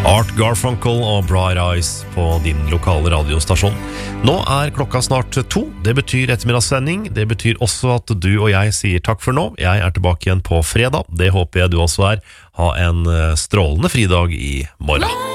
Art Garfunkel og Bright Eyes på din lokale radiostasjon. Nå klokka snart 2. Det betyr ettermiddagssending. Det betyr også at du og jeg sier takk for nå. Jeg tilbake igjen på fredag. Det håper jeg du også Ha en strålende fridag i morgen.